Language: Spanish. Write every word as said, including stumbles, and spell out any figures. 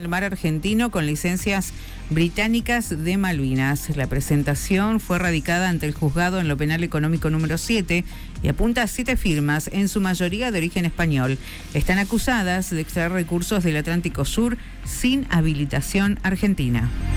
El mar argentino con licencias británicas de Malvinas. La presentación fue radicada ante el juzgado en lo penal económico número siete y apunta a siete firmas, en su mayoría de origen español. Están acusadas de extraer recursos del Atlántico Sur sin habilitación argentina.